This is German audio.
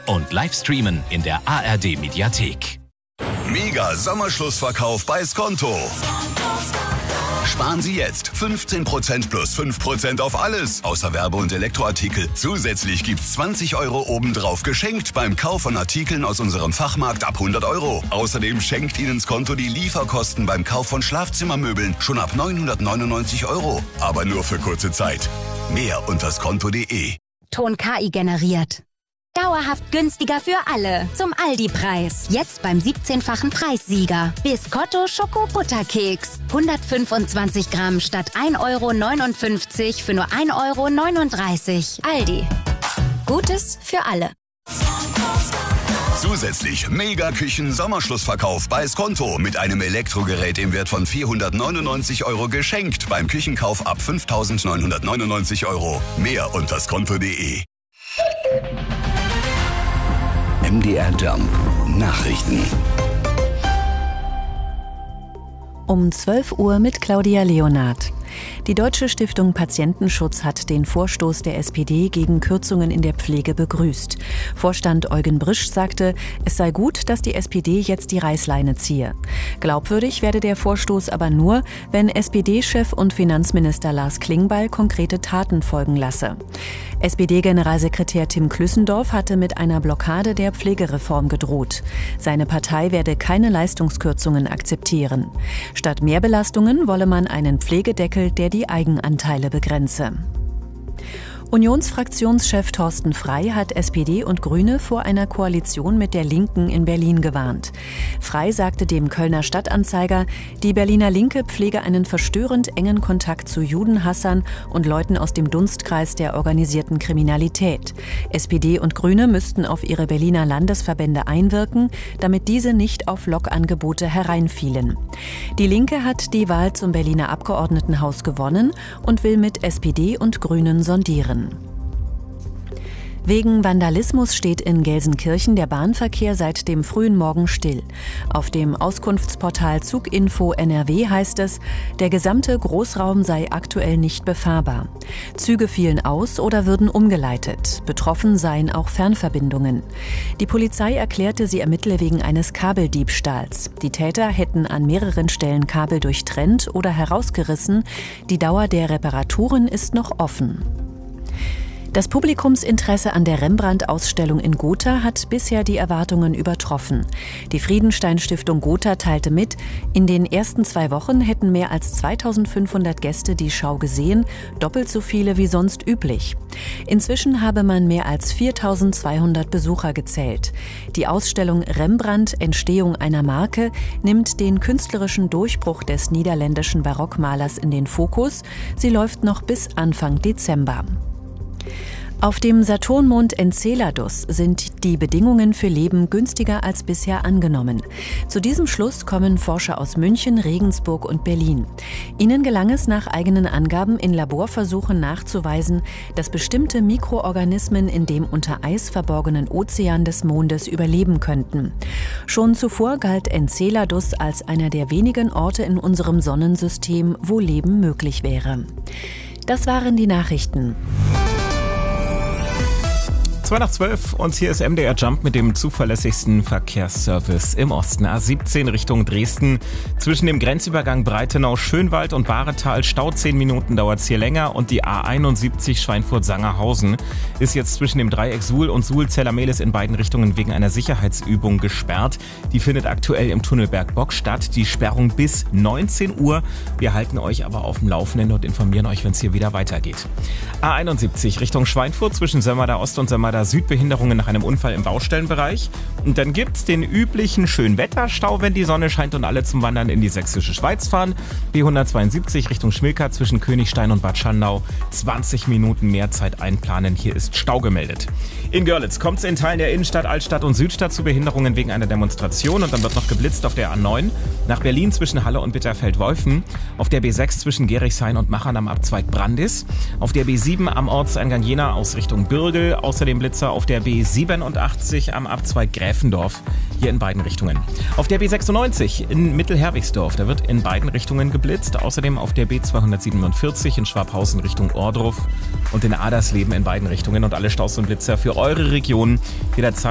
und Livestreamen in der ARD Mediathek. Mega Sommerschlussverkauf bei Skonto. Sparen Sie jetzt 15% plus 5% auf alles, außer Werbe- und Elektroartikel. Zusätzlich gibt's 20 € obendrauf geschenkt beim Kauf von Artikeln aus unserem Fachmarkt ab 100 €. Außerdem schenkt Ihnen Skonto die Lieferkosten beim Kauf von Schlafzimmermöbeln schon ab 999 €. Aber nur für kurze Zeit. Mehr unter skonto.de. Ton KI generiert. Dauerhaft günstiger für alle. Zum Aldi-Preis. Jetzt beim 17-fachen Preissieger. Biscotto Schoko-Butterkeks. 125 Gramm statt 1,59 € für nur 1,39 €. Aldi. Gutes für alle. Zusätzlich Mega-Küchen-Sommerschlussverkauf bei Skonto mit einem Elektrogerät im Wert von 499 € geschenkt beim Küchenkauf ab 5.999 €. Mehr unter skonto.de. MDR Jump Nachrichten. Um 12 Uhr mit Claudia Leonard. Die Deutsche Stiftung Patientenschutz hat den Vorstoß der SPD gegen Kürzungen in der Pflege begrüßt. Vorstand Eugen Brisch sagte, es sei gut, dass die SPD jetzt die Reißleine ziehe. Glaubwürdig werde der Vorstoß aber nur, wenn SPD-Chef und Finanzminister Lars Klingbeil konkrete Taten folgen lasse. SPD-Generalsekretär Tim Klüssendorf hatte mit einer Blockade der Pflegereform gedroht. Seine Partei werde keine Leistungskürzungen akzeptieren. Statt Mehrbelastungen wolle man einen Pflegedeckel, der die Eigenanteile begrenze. Unionsfraktionschef Thorsten Frey hat SPD und Grüne vor einer Koalition mit der Linken in Berlin gewarnt. Frey sagte dem Kölner Stadtanzeiger, die Berliner Linke pflege einen verstörend engen Kontakt zu Judenhassern und Leuten aus dem Dunstkreis der organisierten Kriminalität. SPD und Grüne müssten auf ihre Berliner Landesverbände einwirken, damit diese nicht auf Lockangebote hereinfielen. Die Linke hat die Wahl zum Berliner Abgeordnetenhaus gewonnen und will mit SPD und Grünen sondieren. Wegen Vandalismus steht in Gelsenkirchen der Bahnverkehr seit dem frühen Morgen still. Auf dem Auskunftsportal Zuginfo NRW heißt es, der gesamte Großraum sei aktuell nicht befahrbar. Züge fielen aus oder würden umgeleitet. Betroffen seien auch Fernverbindungen. Die Polizei erklärte, sie ermittle wegen eines Kabeldiebstahls. Die Täter hätten an mehreren Stellen Kabel durchtrennt oder herausgerissen. Die Dauer der Reparaturen ist noch offen. Das Publikumsinteresse an der Rembrandt-Ausstellung in Gotha hat bisher die Erwartungen übertroffen. Die Friedenstein-Stiftung Gotha teilte mit, in den ersten 2 Wochen hätten mehr als 2500 Gäste die Schau gesehen, doppelt so viele wie sonst üblich. Inzwischen habe man mehr als 4200 Besucher gezählt. Die Ausstellung Rembrandt – Entstehung einer Marke nimmt den künstlerischen Durchbruch des niederländischen Barockmalers in den Fokus. Sie läuft noch bis Anfang Dezember. Auf dem Saturnmond Enceladus sind die Bedingungen für Leben günstiger als bisher angenommen. Zu diesem Schluss kommen Forscher aus München, Regensburg und Berlin. Ihnen gelang es nach eigenen Angaben in Laborversuchen nachzuweisen, dass bestimmte Mikroorganismen in dem unter Eis verborgenen Ozean des Mondes überleben könnten. Schon zuvor galt Enceladus als einer der wenigen Orte in unserem Sonnensystem, wo Leben möglich wäre. Das waren die Nachrichten. 11:02 und hier ist MDR Jump mit dem zuverlässigsten Verkehrsservice im Osten. A17 Richtung Dresden. Zwischen dem Grenzübergang Breitenau-Schönwald und Bahretal Stau 10 Minuten dauert's hier länger und die A71 Schweinfurt-Sangerhausen ist jetzt zwischen dem Dreieck Suhl und Suhl-Zellermehlis in beiden Richtungen wegen einer Sicherheitsübung gesperrt. Die findet aktuell im Tunnel Bergbock statt. Die Sperrung bis 19 Uhr. Wir halten euch aber auf dem Laufenden und informieren euch, wenn es hier wieder weitergeht. A71 Richtung Schweinfurt zwischen Sömmerda Ost und Sömmerda Südbehinderungen nach einem Unfall im Baustellenbereich. Und dann gibt's den üblichen Schönwetterstau, wenn die Sonne scheint und alle zum Wandern in die sächsische Schweiz fahren. B172 Richtung Schmilka zwischen Königstein und Bad Schandau. 20 Minuten mehr Zeit einplanen. Hier ist Stau gemeldet. In Görlitz kommt es in Teilen der Innenstadt, Altstadt und Südstadt zu Behinderungen wegen einer Demonstration. Und dann wird noch geblitzt auf der A9 nach Berlin zwischen Halle und Bitterfeld-Wolfen. Auf der B6 zwischen Gerichshain und Machern am Abzweig Brandis. Auf der B7 am Ortseingang Jena aus Richtung Bürgel. Außerdem Blitzer auf der B87 am Abzweig Gräfendorf. Hier in beiden Richtungen. Auf der B96 in Mittelherwigsdorf. Da wird in beiden Richtungen geblitzt. Außerdem auf der B247 in Schwabhausen Richtung Ohrdruf. Und in Adersleben in beiden Richtungen. Und alle Staus und Blitzer für eure Region jederzeit